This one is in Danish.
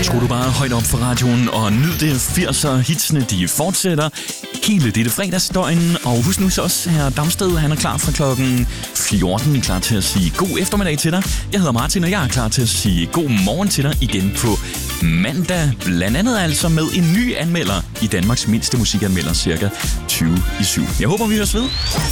Skru du bare højt op for radioen og nyd det 80'er hitsene, de fortsætter hele dette fredagsdøgn. Og husk nu så også, her Damsted, han er klar fra klokken 14, klar til at sige god eftermiddag til dig. Jeg hedder Martin, og jeg er klar til at sige god morgen til dig igen på mandag. Blandt andet altså med en ny anmelder i Danmarks mindste musikanmelder, cirka 20 i 7. Jeg håber, vi høres ved.